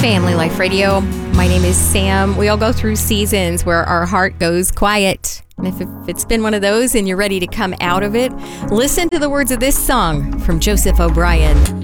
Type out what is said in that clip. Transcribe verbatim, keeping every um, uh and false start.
Family Life Radio. My name is Sam. We all go through seasons where our heart goes quiet. And if it's been one of those and you're ready to come out of it, listen to the words of this song from Joseph O'Brien.